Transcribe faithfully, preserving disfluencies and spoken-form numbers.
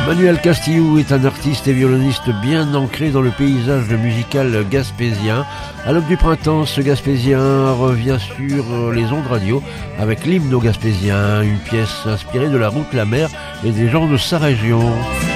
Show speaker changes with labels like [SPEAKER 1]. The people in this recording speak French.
[SPEAKER 1] Manuel Castillo est un artiste et violoniste bien ancré dans le paysage musical gaspésien. À l'aube du printemps, ce gaspésien revient sur les ondes radio avec l'hymne gaspésien, une pièce inspirée de la route, la mer et des gens de sa région.